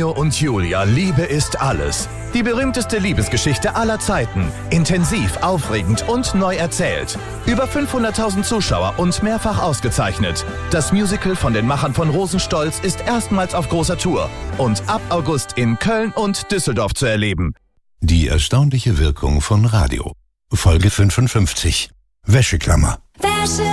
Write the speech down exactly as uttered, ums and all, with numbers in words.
Romeo und Julia, Liebe ist alles. Die berühmteste Liebesgeschichte aller Zeiten. Intensiv, aufregend und neu erzählt. Über fünfhunderttausend Zuschauer und mehrfach ausgezeichnet. Das Musical von den Machern von Rosenstolz ist erstmals auf großer Tour und ab August in Köln und Düsseldorf zu erleben. Die erstaunliche Wirkung von Radio. Folge fünfundfünfzig. Wäscheklammer. Wäsche